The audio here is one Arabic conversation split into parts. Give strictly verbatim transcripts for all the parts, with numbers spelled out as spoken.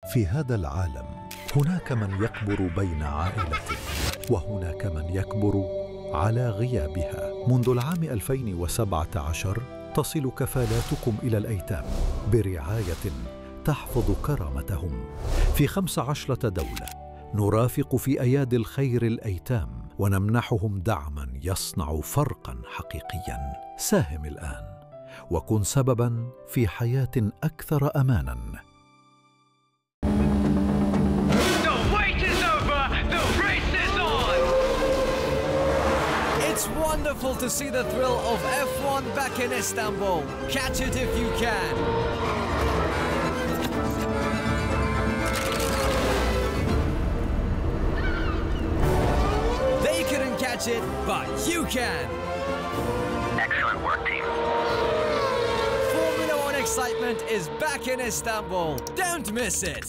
في هذا العالم هناك من يكبر بين عائلته، وهناك من يكبر على غيابها. منذ العام ألفين وسبعة عشر تصل كفالاتكم إلى الأيتام برعاية تحفظ كرامتهم في خمس عشرة دولة. نرافق في أيادي الخير الأيتام ونمنحهم دعما يصنع فرقا حقيقيا. ساهم الآن وكن سببا في حياة أكثر أمانا. It's wonderful to see the thrill of F one back in Istanbul. Catch it if you can. They couldn't catch it, but you can. Excellent work, team. Formula One excitement is back in Istanbul. Don't miss it.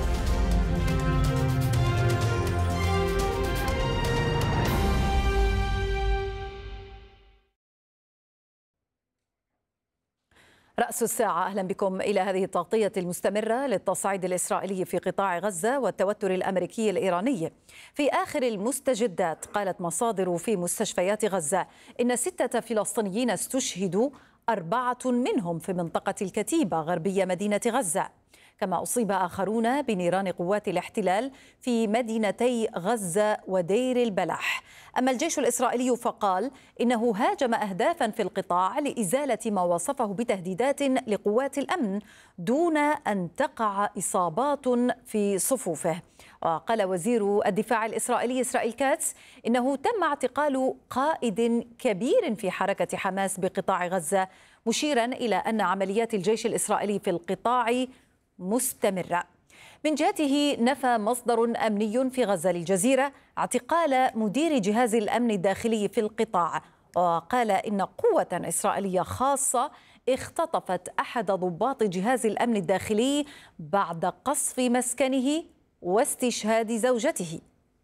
رأس الساعة، أهلا بكم إلى هذه التغطية المستمرة للتصعيد الإسرائيلي في قطاع غزة والتوتر الأمريكي الإيراني. في آخر المستجدات قالت مصادر في مستشفيات غزة إن ستة فلسطينيين استشهدوا، أربعة منهم في منطقة الكتيبة غربية مدينة غزة، كما أصيب آخرون بنيران قوات الاحتلال في مدينتي غزة ودير البلح. أما الجيش الإسرائيلي فقال إنه هاجم أهدافا في القطاع لإزالة ما وصفه بتهديدات لقوات الأمن دون أن تقع إصابات في صفوفه. وقال وزير الدفاع الإسرائيلي إسرائيل كاتس إنه تم اعتقال قائد كبير في حركة حماس بقطاع غزة، مشيرا إلى أن عمليات الجيش الإسرائيلي في القطاع مستمرة. من جهته نفى مصدر أمني في غزة للجزيرة اعتقال مدير جهاز الأمن الداخلي في القطاع، وقال إن قوة إسرائيلية خاصة اختطفت أحد ضباط جهاز الأمن الداخلي بعد قصف مسكنه واستشهاد زوجته.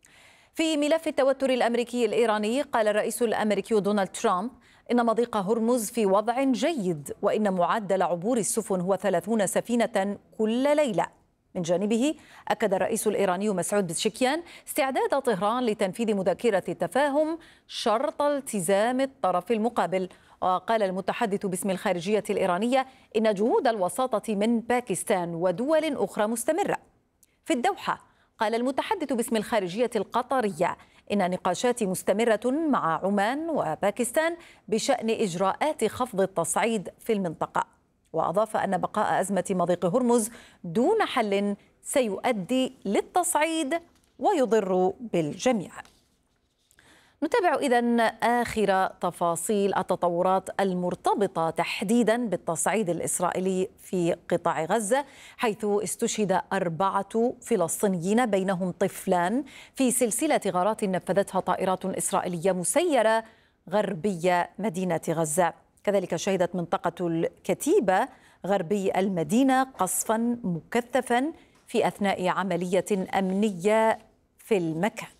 في ملف التوتر الأمريكي الإيراني قال الرئيس الأمريكي دونالد ترامب إن مضيق هرمز في وضع جيد، وإن معدل عبور السفن هو ثلاثين سفينة كل ليلة. من جانبه أكد الرئيس الإيراني مسعود بزشكيان استعداد طهران لتنفيذ مذكرة التفاهم شرط التزام الطرف المقابل. وقال المتحدث باسم الخارجية الإيرانية إن جهود الوساطة من باكستان ودول أخرى مستمرة. في الدوحة قال المتحدث باسم الخارجية القطرية إن نقاشات مستمرة مع عمان وباكستان بشأن إجراءات خفض التصعيد في المنطقة. وأضاف أن بقاء أزمة مضيق هرمز دون حل سيؤدي للتصعيد ويضر بالجميع. نتابع إذن آخر تفاصيل التطورات المرتبطة تحديدا بالتصعيد الإسرائيلي في قطاع غزة، حيث استشهد أربعة فلسطينيين بينهم طفلان في سلسلة غارات نفذتها طائرات إسرائيلية مسيرة غربية مدينة غزة. كذلك شهدت منطقة الكتيبة غربي المدينة قصفا مكثفا في أثناء عملية أمنية في المكان.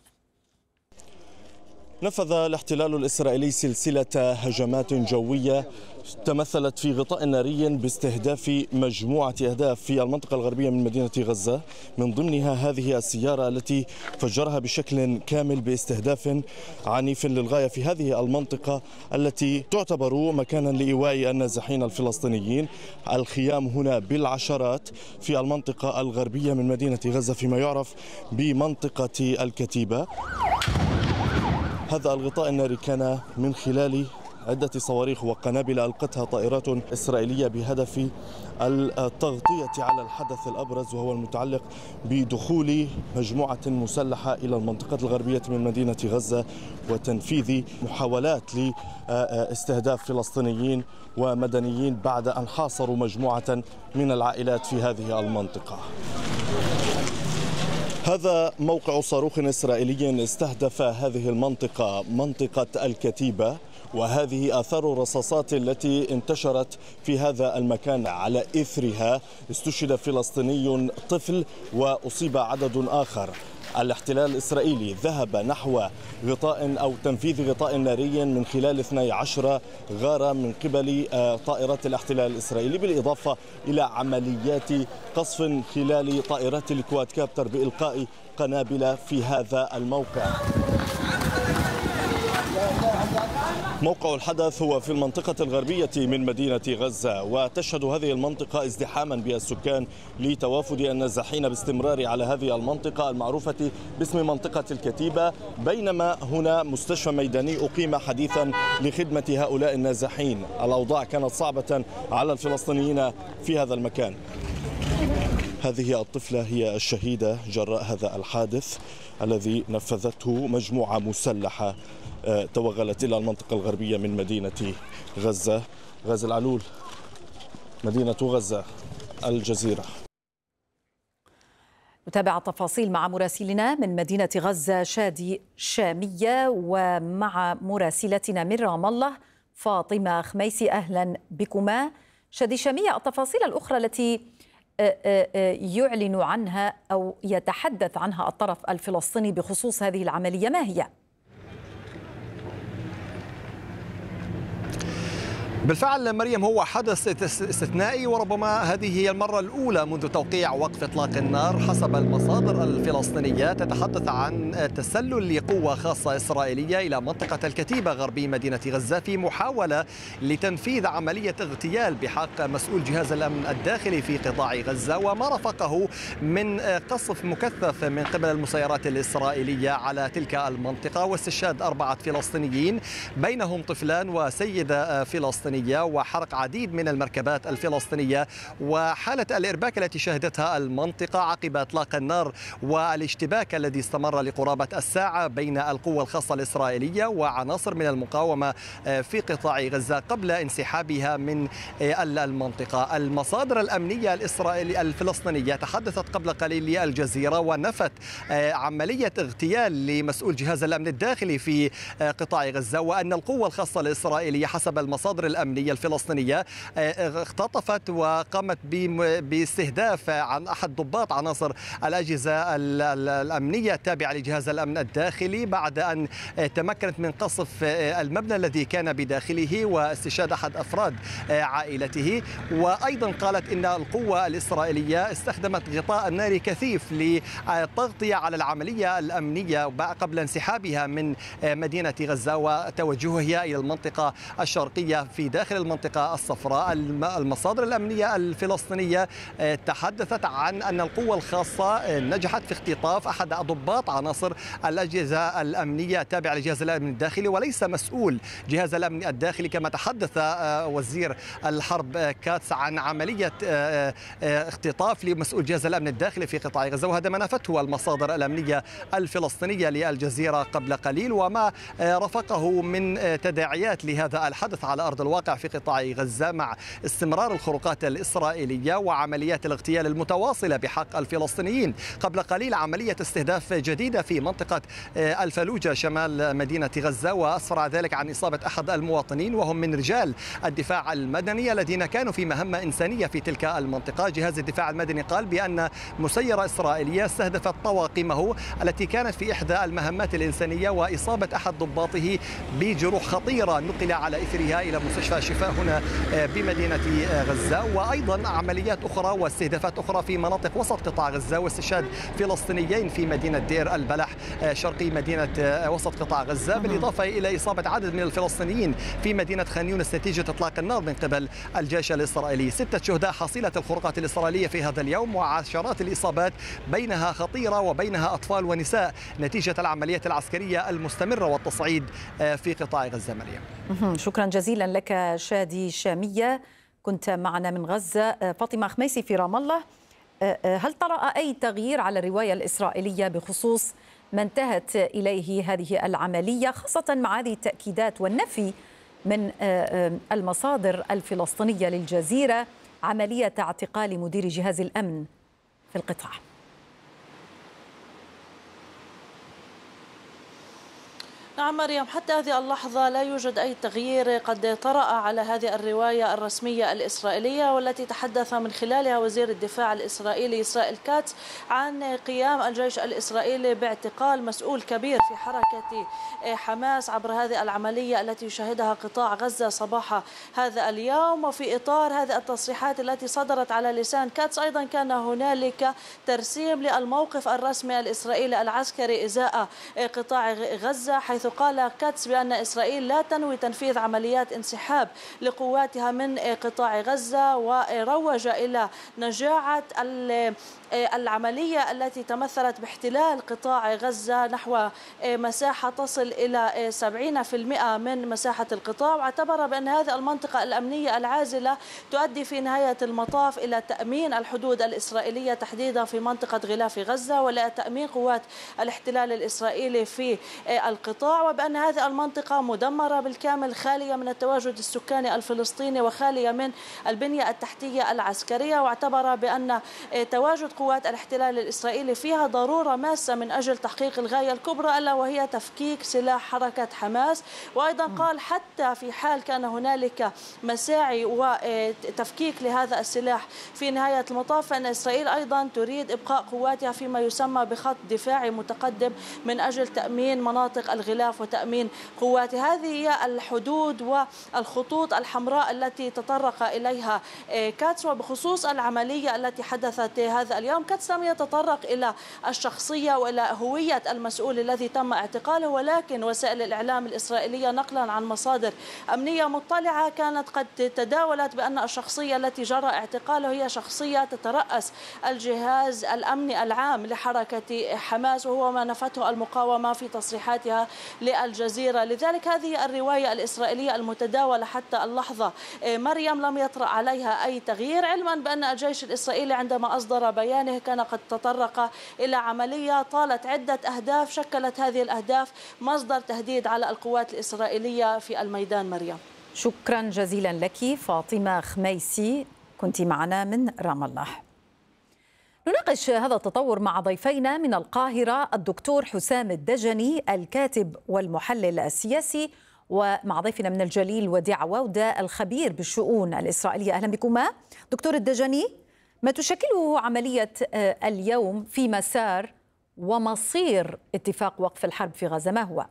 نفذ الاحتلال الإسرائيلي سلسلة هجمات جوية تمثلت في غطاء ناري باستهداف مجموعة أهداف في المنطقة الغربية من مدينة غزة، من ضمنها هذه السيارة التي فجرها بشكل كامل باستهداف عنيف للغاية في هذه المنطقة التي تعتبر مكانا لإيواء النازحين الفلسطينيين. الخيام هنا بالعشرات في المنطقة الغربية من مدينة غزة فيما يعرف بمنطقة الكتيبة. هذا الغطاء الناري كان من خلال عدة صواريخ وقنابل ألقتها طائرات إسرائيلية بهدف التغطية على الحدث الأبرز، وهو المتعلق بدخول مجموعة مسلحة إلى المنطقة الغربية من مدينة غزة وتنفيذ محاولات لاستهداف فلسطينيين ومدنيين بعد أن حاصروا مجموعة من العائلات في هذه المنطقة. هذا موقع صاروخ إسرائيلي استهدف هذه المنطقة، منطقة الكتيبة، وهذه آثار الرصاصات التي انتشرت في هذا المكان. على إثرها استشهد فلسطيني طفل وأصيب عدد آخر. الاحتلال الإسرائيلي ذهب نحو غطاء أو تنفيذ غطاء ناري من خلال اثنتي عشرة غارة من قبل طائرات الاحتلال الإسرائيلي، بالإضافة إلى عمليات قصف خلال طائرات الكواد كابتر بإلقاء قنابل في هذا الموقع. موقع الحدث هو في المنطقة الغربية من مدينة غزة، وتشهد هذه المنطقة ازدحاما بالسكان لتوافد النازحين باستمرار على هذه المنطقة المعروفة باسم منطقة الكتيبة، بينما هنا مستشفى ميداني أقيم حديثا لخدمة هؤلاء النازحين. الأوضاع كانت صعبة على الفلسطينيين في هذا المكان. هذه الطفلة هي الشهيدة جراء هذا الحادث الذي نفذته مجموعة مسلحة توغلت إلى المنطقة الغربية من مدينة غزة. غازي العلول، مدينة غزة، الجزيرة. نتابع التفاصيل مع مراسلنا من مدينة غزة شادي شامية، ومع مراسلتنا من رام الله فاطمة خميسي. أهلا بكما. شادي شامية، التفاصيل الأخرى التي يعلن عنها أو يتحدث عنها الطرف الفلسطيني بخصوص هذه العملية ما هي؟ بالفعل مريم، هو حدث استثنائي، وربما هذه هي المرة الأولى منذ توقيع وقف إطلاق النار حسب المصادر الفلسطينية تتحدث عن تسلل لقوة خاصة إسرائيلية إلى منطقة الكتيبة غربي مدينة غزة في محاولة لتنفيذ عملية اغتيال بحق مسؤول جهاز الأمن الداخلي في قطاع غزة، وما رافقه من قصف مكثف من قبل المسيرات الإسرائيلية على تلك المنطقة، واستشهاد أربعة فلسطينيين بينهم طفلان وسيدة فلسطينية، وحرق عديد من المركبات الفلسطينية، وحالة الإرباك التي شهدتها المنطقة عقب إطلاق النار والاشتباك الذي استمر لقرابة الساعة بين القوة الخاصة الإسرائيلية وعناصر من المقاومة في قطاع غزة قبل انسحابها من المنطقة. المصادر الأمنية الإسرائيلية الفلسطينية تحدثت قبل قليل للجزيرة ونفت عملية اغتيال لمسؤول جهاز الأمن الداخلي في قطاع غزة، وأن القوة الخاصة الإسرائيلية حسب المصادر الأمنية الفلسطينية اختطفت وقامت باستهداف عن أحد ضباط عناصر الأجهزة الأمنية التابعة لجهاز الأمن الداخلي بعد أن تمكنت من قصف المبنى الذي كان بداخله واستشهاد أحد أفراد عائلته. وأيضا قالت إن القوة الإسرائيلية استخدمت غطاء ناري كثيف للتغطية على العملية الأمنية قبل انسحابها من مدينة غزة وتوجهها إلى المنطقة الشرقية في داخل المنطقة الصفراء. المصادر الأمنية الفلسطينية تحدثت عن أن القوة الخاصة نجحت في اختطاف أحد ضباط عناصر الأجهزة الأمنية التابعة لجهاز الأمن الداخلي وليس مسؤول جهاز الأمن الداخلي، كما تحدث وزير الحرب كاتس عن عملية اختطاف لمسؤول جهاز الأمن الداخلي في قطاع غزة، وهذا ما نفته المصادر الأمنية الفلسطينية للجزيرة قبل قليل، وما رافقه من تداعيات لهذا الحدث على أرض الواقع في قطاع غزة مع استمرار الخروقات الإسرائيلية وعمليات الاغتيال المتواصلة بحق الفلسطينيين. قبل قليل عملية استهداف جديدة في منطقة الفلوجة شمال مدينة غزة، وأسفر ذلك عن إصابة أحد المواطنين وهم من رجال الدفاع المدني الذين كانوا في مهمة إنسانية في تلك المنطقة. جهاز الدفاع المدني قال بأن مسيرة إسرائيلية استهدفت طواقمه التي كانت في إحدى المهمات الإنسانية وإصابة أحد ضباطه بجروح خطيرة نقل على إثرها إلى مستشفى شفاء هنا بمدينة غزة. وأيضا عمليات أخرى واستهدافات أخرى في مناطق وسط قطاع غزة واستشهاد فلسطينيين في مدينة دير البلح شرقي مدينة وسط قطاع غزة، بالإضافة إلى إصابة عدد من الفلسطينيين في مدينة خان يونس نتيجة إطلاق النار من قبل الجيش الإسرائيلي. ستة شهداء حصيلة الخروقات الإسرائيلية في هذا اليوم، وعشرات الإصابات بينها خطيرة وبينها أطفال ونساء نتيجة العمليات العسكرية المستمرة والتصعيد في قطاع غزة. مريم، شكرا جزيلا لك شادي شامية، كنت معنا من غزة. فاطمة خميسي في رام الله، هل طرأ أي تغيير على الرواية الإسرائيلية بخصوص ما انتهت إليه هذه العملية، خاصة مع هذه التأكيدات والنفي من المصادر الفلسطينية للجزيرة عملية اعتقال مدير جهاز الأمن في القطاع؟ نعم مريم، حتى هذه اللحظة لا يوجد أي تغيير قد طرأ على هذه الرواية الرسمية الإسرائيلية، والتي تحدث من خلالها وزير الدفاع الإسرائيلي إسرائيل كاتس عن قيام الجيش الإسرائيلي باعتقال مسؤول كبير في حركة حماس عبر هذه العملية التي يشهدها قطاع غزة صباح هذا اليوم. وفي إطار هذه التصريحات التي صدرت على لسان كاتس أيضا كان هنالك ترسيم للموقف الرسمي الإسرائيلي العسكري إزاء قطاع غزة، حيث قال كاتس بأن إسرائيل لا تنوي تنفيذ عمليات انسحاب لقواتها من قطاع غزة، وروج إلى نجاعة العملية التي تمثلت باحتلال قطاع غزة نحو مساحة تصل إلى سبعين بالمئة من مساحة القطاع، واعتبر بأن هذه المنطقة الأمنية العازلة تؤدي في نهاية المطاف إلى تأمين الحدود الإسرائيلية تحديدا في منطقة غلاف غزة، ولا تأمين قوات الاحتلال الإسرائيلي في القطاع، وبأن هذه المنطقة مدمرة بالكامل، خالية من التواجد السكاني الفلسطيني وخالية من البنية التحتية العسكرية، واعتبر بأن تواجد قوات الاحتلال الإسرائيلي فيها ضرورة ماسة من أجل تحقيق الغاية الكبرى ألا وهي تفكيك سلاح حركة حماس. وأيضا قال حتى في حال كان هنالك مساعي وتفكيك لهذا السلاح في نهاية المطاف، فإن إسرائيل أيضا تريد إبقاء قواتها فيما يسمى بخط دفاعي متقدم من أجل تأمين مناطق الغلاف وتأمين قواتها. هذه هي الحدود والخطوط الحمراء التي تطرق إليها كاتس. وبخصوص العملية التي حدثت هذا اليوم، كاتس لم يتطرق إلى الشخصية وإلى هوية المسؤول الذي تم اعتقاله، ولكن وسائل الإعلام الإسرائيلية نقلا عن مصادر أمنية مطلعة كانت قد تداولت بأن الشخصية التي جرى اعتقاله هي شخصية تترأس الجهاز الأمني العام لحركة حماس، وهو ما نفته المقاومة في تصريحاتها للجزيرة. لذلك هذه الرواية الإسرائيلية المتداولة حتى اللحظة مريم لم يطرأ عليها أي تغيير، علما بأن الجيش الإسرائيلي عندما أصدر بيانه كان قد تطرق إلى عملية طالت عدة أهداف، شكلت هذه الأهداف مصدر تهديد على القوات الإسرائيلية في الميدان. مريم، شكرا جزيلا لك فاطمة خميسي، كنت معنا من رام الله. نناقش هذا التطور مع ضيفينا من القاهرة الدكتور حسام الدجني الكاتب والمحلل السياسي، ومع ضيفنا من الجليل وديع عوودة الخبير بالشؤون الإسرائيلية. أهلا بكما دكتور الدجني. ما تشكله عملية اليوم في مسار ومصير اتفاق وقف الحرب في غزة ما هو؟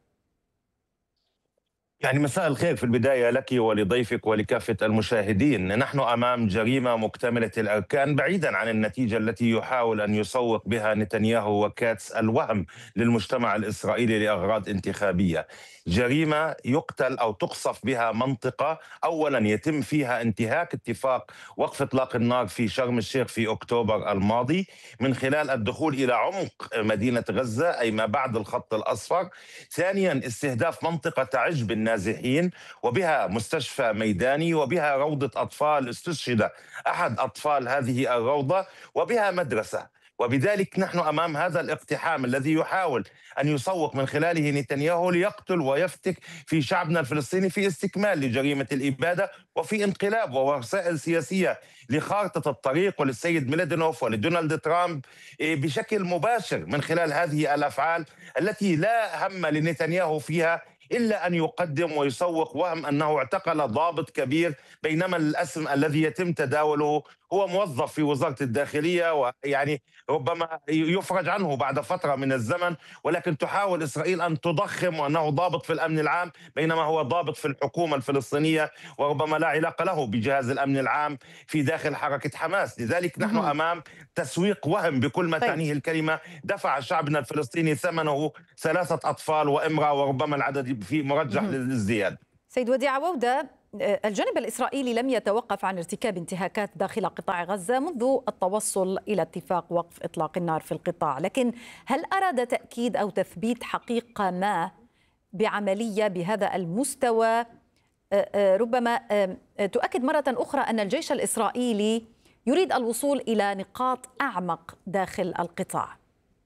يعني مساء الخير في البداية لك ولضيفك ولكافة المشاهدين. نحن أمام جريمة مكتملة الأركان بعيدا عن النتيجة التي يحاول أن يسوق بها نتنياهو وكاتس الوهم للمجتمع الإسرائيلي لأغراض انتخابية. جريمة يقتل أو تقصف بها منطقة أولا يتم فيها انتهاك اتفاق وقف إطلاق النار في شرم الشيخ في أكتوبر الماضي من خلال الدخول إلى عمق مدينة غزة أي ما بعد الخط الأصفر. ثانيا استهداف منطقة تعج بالنازحين وبها مستشفى ميداني وبها روضة أطفال استشهد أحد أطفال هذه الروضة وبها مدرسة. وبذلك نحن أمام هذا الاقتحام الذي يحاول أن يسوق من خلاله نتنياهو ليقتل ويفتك في شعبنا الفلسطيني في استكمال لجريمة الإبادة وفي انقلاب ووسائل سياسية لخارطة الطريق وللسيد ميلادينوف ولدونالد ترامب بشكل مباشر من خلال هذه الأفعال التي لا هم لنتنياهو فيها إلا أن يقدم ويسوق وهم أنه اعتقل ضابط كبير، بينما الاسم الذي يتم تداوله هو موظف في وزارة الداخلية ويعني ربما يفرج عنه بعد فترة من الزمن، ولكن تحاول إسرائيل أن تضخم وأنه ضابط في الأمن العام بينما هو ضابط في الحكومة الفلسطينية وربما لا علاقة له بجهاز الأمن العام في داخل حركة حماس. لذلك نحن أمام تسويق وهم بكل ما تعنيه الكلمة. دفع شعبنا الفلسطيني ثمنه ثلاثة أطفال وامرأة وربما العدد في مرجح للازدياد. سيد وديع عوودة، الجانب الإسرائيلي لم يتوقف عن ارتكاب انتهاكات داخل قطاع غزة منذ التوصل إلى اتفاق وقف إطلاق النار في القطاع، لكن هل أراد تأكيد أو تثبيت حقيقة ما بعملية بهذا المستوى ربما تؤكد مرة أخرى أن الجيش الإسرائيلي يريد الوصول إلى نقاط أعمق داخل القطاع؟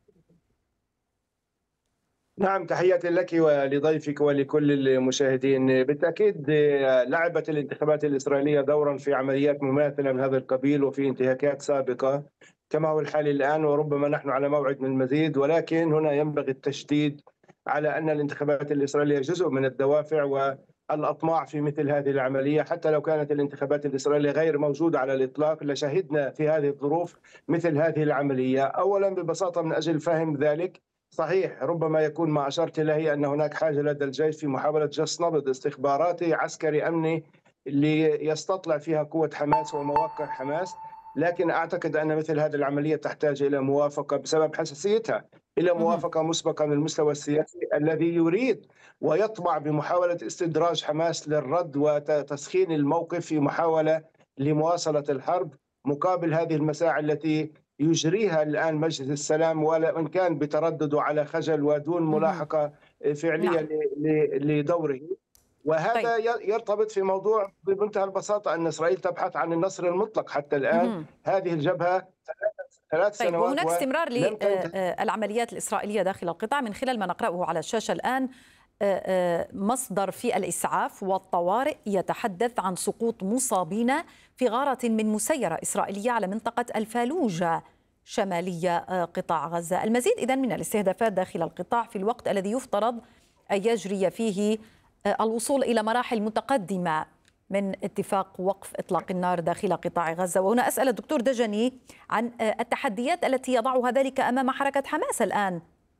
نعم، تحياتي لك ولضيفك ولكل المشاهدين. بالتأكيد لعبت الانتخابات الإسرائيلية دورا في عمليات مماثلة من هذا القبيل وفي انتهاكات سابقة كما هو الحال الآن، وربما نحن على موعد من المزيد، ولكن هنا ينبغي التشديد على أن الانتخابات الإسرائيلية جزء من الدوافع والأطماع في مثل هذه العملية. حتى لو كانت الانتخابات الإسرائيلية غير موجودة على الإطلاق لشهدنا في هذه الظروف مثل هذه العملية. أولا ببساطة من أجل فهم ذلك، صحيح ربما يكون ما أشرت إليه أن هناك حاجة لدى الجيش في محاولة جس نبض استخباراتي عسكري أمني ليستطلع فيها قوة حماس ومواقع حماس، لكن أعتقد أن مثل هذه العملية تحتاج إلى موافقة بسبب حساسيتها، إلى موافقة مسبقة من المستوى السياسي الذي يريد ويطمع بمحاولة استدراج حماس للرد وتسخين الموقف في محاولة لمواصلة الحرب مقابل هذه المساعي التي يجريها الآن مجلس السلام، وإن كان بتردد على خجل ودون ملاحقة فعلية لدوره. وهذا طيب. يرتبط في موضوع بمنتهى البساطة أن إسرائيل تبحث عن النصر المطلق حتى الآن. مم. هذه الجبهة ثلاث طيب سنوات وهناك استمرار للعمليات الإسرائيلية داخل القطاع من خلال ما نقرأه على الشاشة الآن. مصدر في الإسعاف والطوارئ يتحدث عن سقوط مصابين في غارة من مسيرة إسرائيلية على منطقة الفالوجة شمالية قطاع غزة. المزيد إذن من الاستهدافات داخل القطاع في الوقت الذي يفترض أن يجري فيه الوصول إلى مراحل متقدمة من اتفاق وقف إطلاق النار داخل قطاع غزة. وهنا أسأل الدكتور دجني عن التحديات التي يضعها ذلك أمام حركة حماس الآن.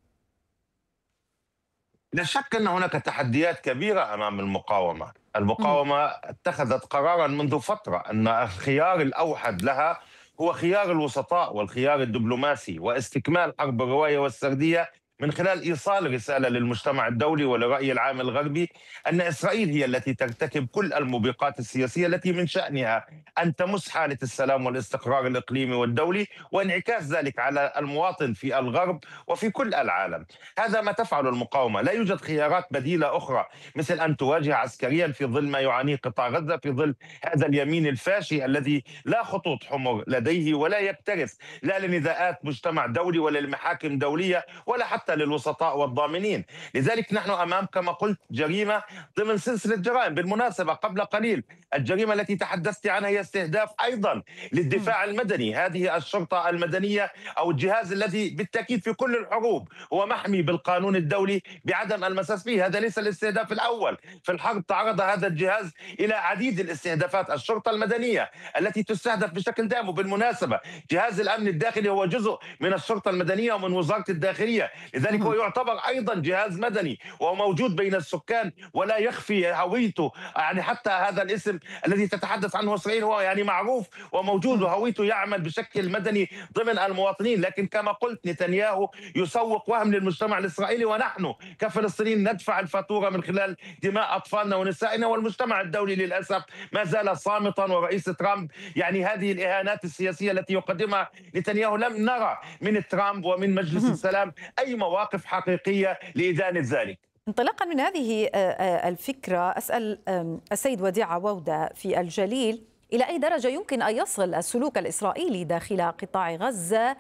لا شك أن هناك تحديات كبيرة أمام المقاومة. المقاومة اتخذت قرارا منذ فترة أن الخيار الأوحد لها هو خيار الوسطاء والخيار الدبلوماسي واستكمال حرب الرواية والسردية من خلال إيصال رسالة للمجتمع الدولي وللرأي العام الغربي أن إسرائيل هي التي ترتكب كل الموبقات السياسية التي من شأنها أن تمس حالة السلام والاستقرار الإقليمي والدولي، وانعكاس ذلك على المواطن في الغرب وفي كل العالم. هذا ما تفعل المقاومة. لا يوجد خيارات بديلة أخرى مثل أن تواجه عسكريا في ظل ما يعانيه قطاع غزة، في ظل هذا اليمين الفاشي الذي لا خطوط حمر لديه ولا يكترث لا لنداءات مجتمع دولي ولا لمحاكم دولية ولا حتى للوسطاء والضامنين. لذلك نحن أمام كما قلت جريمة ضمن سلسلة جرائم. بالمناسبة قبل قليل الجريمة التي تحدثت عنها هي استهداف أيضا للدفاع المدني. هذه الشرطة المدنية أو الجهاز الذي بالتأكيد في كل الحروب هو محمي بالقانون الدولي بعدم المساس به. هذا ليس الاستهداف الأول. في الحرب تعرض هذا الجهاز إلى عديد الاستهدافات. الشرطة المدنية التي تستهدف بشكل دائم. وبالمناسبة جهاز الأمن الداخلي هو جزء من الشرطة المدنية ومن وزارة الداخلية، لذلك هو يعتبر أيضا جهاز مدني وهو موجود بين السكان ولا يخفي هويته. يعني حتى هذا الاسم الذي تتحدث عنه إسرائيل هو يعني معروف وموجود، وهويته يعمل بشكل مدني ضمن المواطنين. لكن كما قلت نتنياهو يسوق وهم للمجتمع الإسرائيلي، ونحن كفلسطينيين ندفع الفاتورة من خلال دماء أطفالنا ونسائنا، والمجتمع الدولي للأسف ما زال صامتا. ورئيس ترامب يعني هذه الإهانات السياسية التي يقدمها نتنياهو لم نرى من ترامب ومن مجلس السلام أي مواقف حقيقية لإدانة ذلك. انطلاقا من هذه الفكرة أسأل السيد وديع عوودة في الجليل، إلى أي درجة يمكن أن يصل السلوك الإسرائيلي داخل قطاع غزة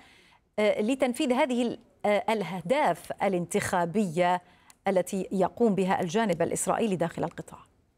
لتنفيذ هذه الأهداف الانتخابية التي يقوم بها الجانب الإسرائيلي داخل القطاع؟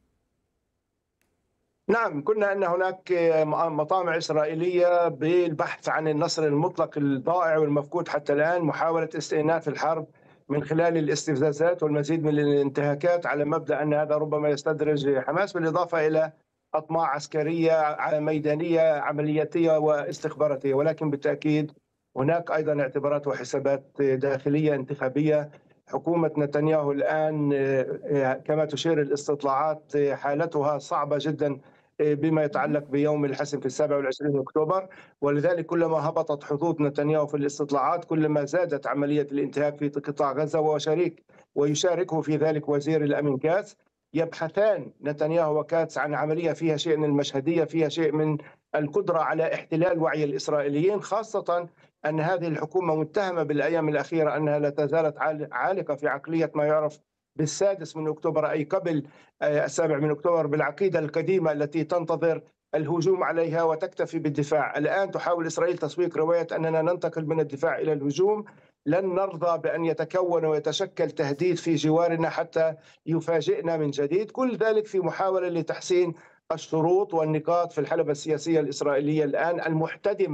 نعم، كنا أن هناك مطامع إسرائيلية بالبحث عن النصر المطلق الضائع والمفقود حتى الآن، محاولة استئناف الحرب من خلال الاستفزازات والمزيد من الانتهاكات على مبدأ أن هذا ربما يستدرج حماس، بالإضافة إلى أطماع عسكرية ميدانية عملياتية واستخباراتية. ولكن بالتأكيد هناك أيضا اعتبارات وحسابات داخلية انتخابية. حكومة نتنياهو الآن كما تشير الاستطلاعات حالتها صعبة جدا بما يتعلق بيوم الحسم في السابع والعشرين أكتوبر، ولذلك كلما هبطت حظوظ نتنياهو في الاستطلاعات كلما زادت عملية الانتهاك في قطاع غزة، وشريك ويشاركه في ذلك وزير الأمن كاتس. يبحثان نتنياهو وكاتس عن عملية فيها شيء من المشهدية، فيها شيء من القدرة على احتلال وعي الإسرائيليين، خاصة أن هذه الحكومة متهمة بالأيام الأخيرة أنها لا تزالت عالقة في عقلية ما يعرف بالسادس من أكتوبر، أي قبل السابع من أكتوبر، بالعقيدة القديمة التي تنتظر الهجوم عليها وتكتفي بالدفاع. الآن تحاول إسرائيل تسويق رواية أننا ننتقل من الدفاع إلى الهجوم. لن نرضى بأن يتكون ويتشكل تهديد في جوارنا حتى يفاجئنا من جديد. كل ذلك في محاولة لتحسين الشروط والنقاط في الحلبة السياسية الإسرائيلية الآن المحتدمة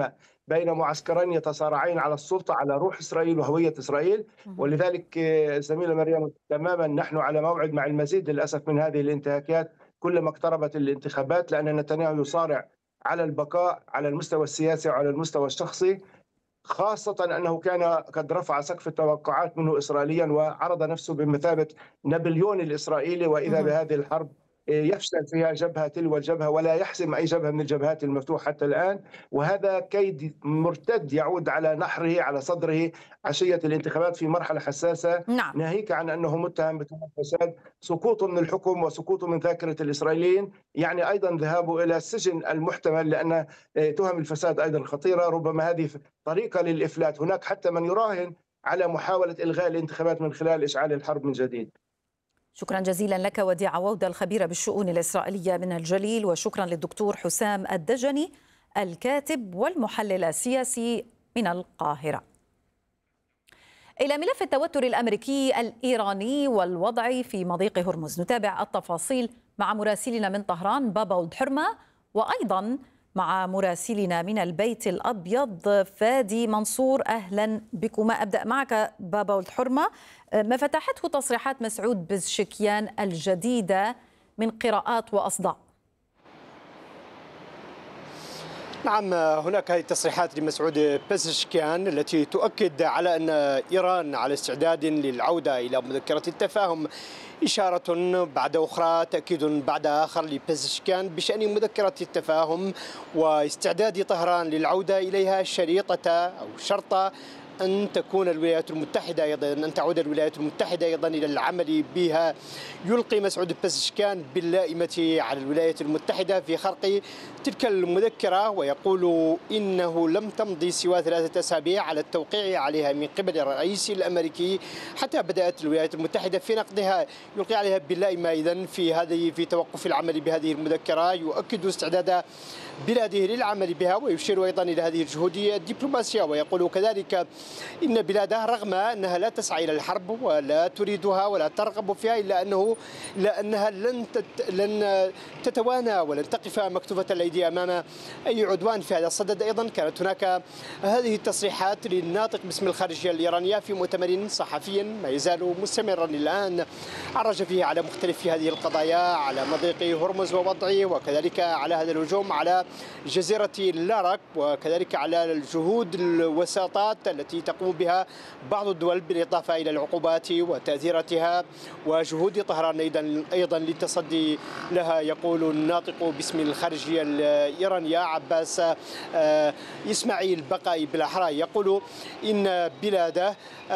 بين معسكرين يتصارعين على السلطة، على روح إسرائيل وهوية إسرائيل. ولذلك زميلة مريم تماما نحن على موعد مع المزيد للأسف من هذه الانتهاكات كلما اقتربت الانتخابات، لأن نتنياهو يصارع على البقاء على المستوى السياسي وعلى المستوى الشخصي، خاصة أنه كان قد رفع سقف التوقعات منه إسرائيليا وعرض نفسه بمثابة نابليون الإسرائيلي، وإذا بهذه الحرب يفشل فيها جبهة تلو الجبهة ولا يحسم أي جبهة من الجبهات المفتوحة حتى الآن. وهذا كيد مرتد يعود على نحره على صدره عشية الانتخابات في مرحلة حساسة. نعم. ناهيك عن أنه متهم بتهم الفساد، سقوطه من الحكم وسقوطه من ذاكرة الإسرائيليين يعني أيضا ذهابه إلى السجن المحتمل، لأن تهم الفساد أيضا خطيرة. ربما هذه طريقة للإفلات. هناك حتى من يراهن على محاولة إلغاء الانتخابات من خلال إشعال الحرب من جديد. شكرا جزيلا لك وديع عودة الخبير بالشؤون الإسرائيلية من الجليل، وشكرا للدكتور حسام الدجني الكاتب والمحلل السياسي من القاهرة. إلى ملف التوتر الأمريكي الإيراني والوضع في مضيق هرمز نتابع التفاصيل مع مراسلنا من طهران بابا ولد حرمة، وأيضا مع مراسلنا من البيت الأبيض فادي منصور. أهلا بكما. أبدأ معك بابا ولد حرمة، ما فتحته تصريحات مسعود بزشكيان الجديدة من قراءات وأصداء؟ نعم، هناك هذه التصريحات لمسعود بزشكيان التي تؤكد على أن إيران على استعداد للعودة إلى مذكرة التفاهم، إشارة بعد أخرى، تأكيد بعد آخر لبزشكيان بشأن مذكرة التفاهم واستعداد طهران للعودة إليها شريطة أو شرطة أن تكون الولايات المتحدة أيضا أن تعود الولايات المتحدة أيضا إلى العمل بها. يلقي مسعود بزشكيان باللائمة على الولايات المتحدة في خرق تلك المذكرة، ويقول إنه لم تمضي سوى ثلاثة أسابيع على التوقيع عليها من قبل الرئيس الأمريكي حتى بدأت الولايات المتحدة في نقدها. يلقي عليها باللائمة إذن في هذه في توقف العمل بهذه المذكرة، يؤكد استعداد بلاده للعمل بها، ويشير أيضا إلى هذه الجهود الدبلوماسية، ويقول كذلك إن بلاده رغم أنها لا تسعى إلى الحرب ولا تريدها ولا ترغب فيها، إلا أنه إلا أنها لن لن تتوانى ولن تقف مكتوفة الأيدي أمام أي عدوان في هذا الصدد. أيضا كانت هناك هذه التصريحات للناطق باسم الخارجية الإيرانية في مؤتمر صحفي ما يزال مستمرا الآن، عرج فيه على مختلف هذه القضايا، على مضيق هرمز ووضعه، وكذلك على هذا الهجوم على جزيرة لارك، وكذلك على الجهود الوساطات التي تقوم بها بعض الدول بالإضافة إلى العقوبات وتأثيراتها وجهود طهران أيضا أيضا للتصدي لها. يقول الناطق باسم الخارجية الإيرانية عباس إسماعيل بقائي بالأحرى، يقول إن بلاده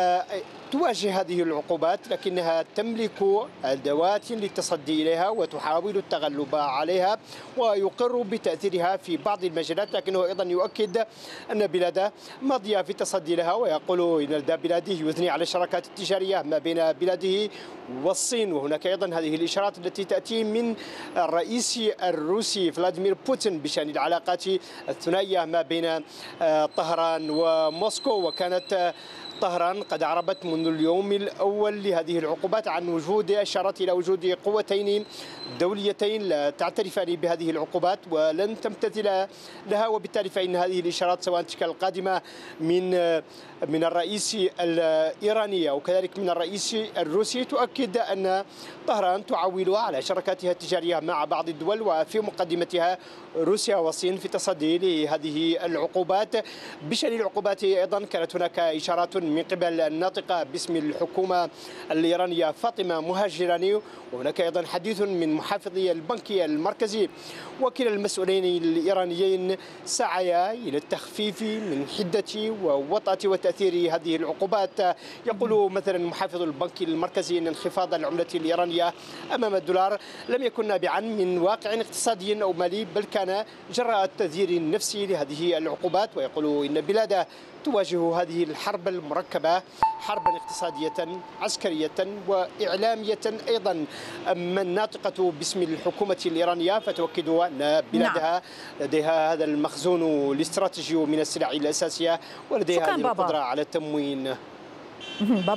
تواجه هذه العقوبات لكنها تملك أدوات للتصدي إليها وتحاول التغلب عليها، ويقر بتأثيرها في بعض المجالات، لكنه أيضا يؤكد أن بلاده ماضية في التصدي لها، ويقول إن بلاده يثني على الشراكات التجارية ما بين بلاده والصين. وهناك أيضا هذه الإشارات التي تأتي من الرئيس الروسي فلاديمير بوتين بشأن العلاقات الثنائية ما بين طهران وموسكو، وكانت طهران قد عربت منذ اليوم الأول لهذه العقوبات عن وجود إشارات إلى وجود قوتين دوليتين لا تعترفان بهذه العقوبات ولن تمتثل لها، وبالتالي فإن هذه الإشارات سواء كانت القادمة من من الرئيس الإيراني أو كذلك من الرئيس الروسي تؤكد أن طهران تعول على شراكاتها التجارية مع بعض الدول وفي مقدمتها روسيا والصين في تصدي لهذه العقوبات. بشأن العقوبات أيضا كانت هناك إشارات من قبل الناطقة باسم الحكومة الإيرانية فاطمة مهاجراني، وهناك أيضا حديث من محافظي البنك المركزي. وكلا المسؤولين الإيرانيين سعيا إلى التخفيف من حدة ووطأة وتأثير هذه العقوبات. يقول مثلا محافظ البنك المركزي أن انخفاض العملة الإيرانية أمام الدولار لم يكن نابعا من واقع اقتصادي أو مالي، بل كان جراء التأثير النفسي لهذه العقوبات. ويقول إن بلاده تواجه هذه الحرب المركبة حربا اقتصادية عسكرية وإعلامية أيضا. أما الناطقة باسم الحكومة الإيرانية فتؤكد أن بلادها لديها هذا المخزون الاستراتيجي من السلع الأساسية ولديها هذه القدرة على التموين.